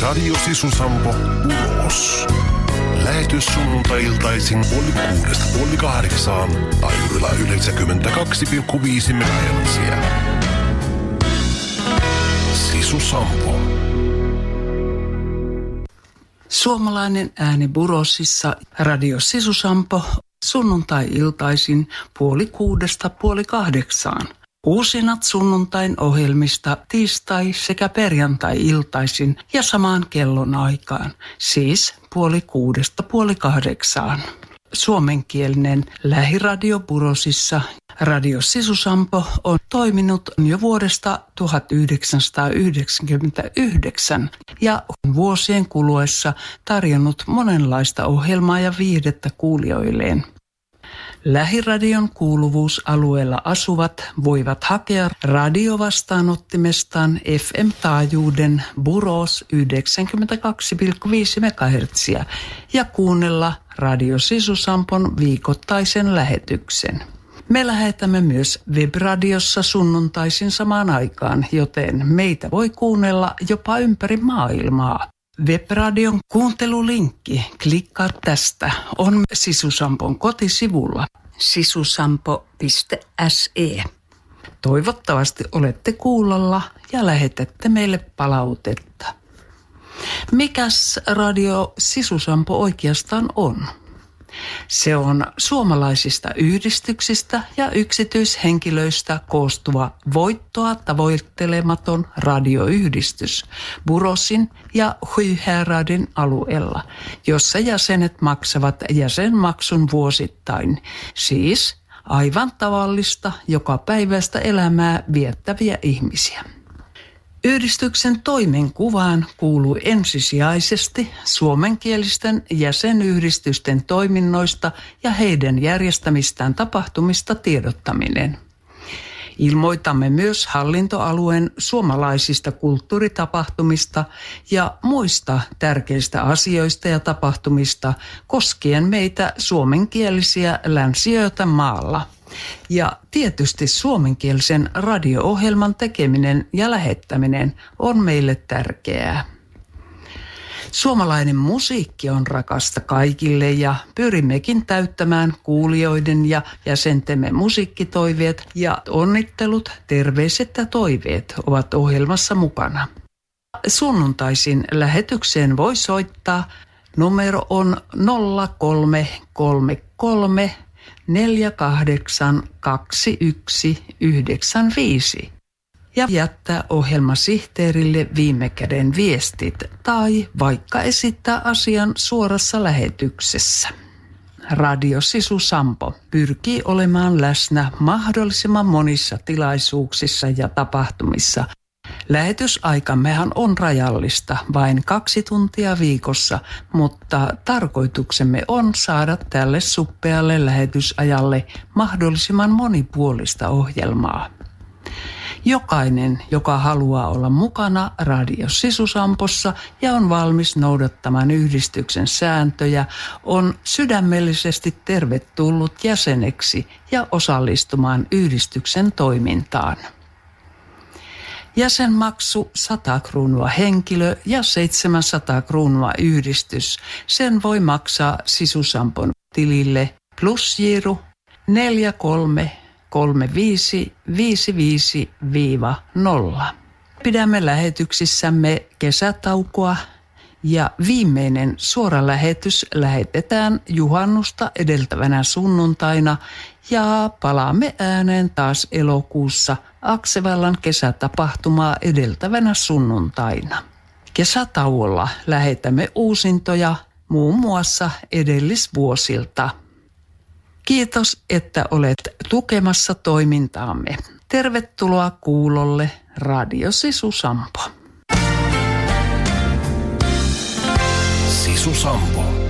Radio Sisu Sampo Uros. Lähetys sunnuntai-iltaisin 7:30 taajuudella 92,5 MHz. Sisu Sampo. Suomalainen ääni Burosissa, Radio Sisu Sampo, sunnuntai-iltaisin 7:30–8:30. Uusinat sunnuntain ohjelmista tiistai- sekä perjantai-iltaisin ja samaan kellon aikaan, siis 7:30–8:30. Suomenkielinen lähiradio Burosissa, Radio Sisu Sampo, on toiminut jo vuodesta 1999 ja on vuosien kuluessa tarjonnut monenlaista ohjelmaa ja viihdettä kuulijoilleen. Lähiradion kuuluvuusalueella asuvat voivat hakea radiovastaanottimestaan FM-taajuuden Buros 92,5 MHz ja kuunnella Radio Sisu Sampon viikoittaisen lähetyksen. Me lähetämme myös webradiossa sunnuntaisin samaan aikaan, joten meitä voi kuunnella jopa ympäri maailmaa. Webradion kuuntelulinkki, klikkaa tästä, on Sisu Sampon kotisivulla sisusampo.se. Toivottavasti olette kuulolla ja lähetätte meille palautetta. Mikäs Radio Sisu Sampo oikeastaan on? Se on suomalaisista yhdistyksistä ja yksityishenkilöistä koostuva voittoa tavoittelematon radioyhdistys Burosin ja Sjuhäraden alueella, jossa jäsenet maksavat jäsenmaksun vuosittain, siis aivan tavallista jokapäiväistä elämää viettäviä ihmisiä. Yhdistyksen toimenkuvaan kuuluu ensisijaisesti suomenkielisten jäsenyhdistysten toiminnoista ja heidän järjestämistään tapahtumista tiedottaminen. Ilmoitamme myös hallintoalueen suomalaisista kulttuuritapahtumista ja muista tärkeistä asioista ja tapahtumista koskien meitä suomenkielisiä länsiöitä maalla. Ja tietysti suomenkielisen radio-ohjelman tekeminen ja lähettäminen on meille tärkeää. Suomalainen musiikki on rakasta kaikille ja pyrimmekin täyttämään kuulijoiden ja jäsentemme musiikkitoiveet ja onnittelut, terveiset ja toiveet ovat ohjelmassa mukana. Sunnuntaisin lähetykseen voi soittaa. Numero on 0333 482195 ja jättää ohjelmasihteerille viime käden viestit tai vaikka esittää asian suorassa lähetyksessä. Radio Sisu Sampo pyrkii olemaan läsnä mahdollisimman monissa tilaisuuksissa ja tapahtumissa. Lähetysaikamehan on rajallista, vain 2 tuntia viikossa, mutta tarkoituksemme on saada tälle suppealle lähetysajalle mahdollisimman monipuolista ohjelmaa. Jokainen, joka haluaa olla mukana Radio Sisu Sampossa ja on valmis noudattamaan yhdistyksen sääntöjä, on sydämellisesti tervetullut jäseneksi ja osallistumaan yhdistyksen toimintaan. Jäsenmaksu 100 kruunua henkilö ja 700 kruunua yhdistys. Sen voi maksaa Sisu Sampon tilille +Jiru 435555-0. Pidämme lähetyksissämme kesätaukoa ja viimeinen suora lähetys lähetetään juhannusta edeltävänä sunnuntaina ja palaamme ääneen taas elokuussa Aksevallan kesätapahtumaa edeltävänä sunnuntaina. Kesätauolla lähetämme uusintoja muun muassa edellisvuosilta. Kiitos, että olet tukemassa toimintaamme. Tervetuloa kuulolle Radio Sisu Sampo. Sisu Sampo.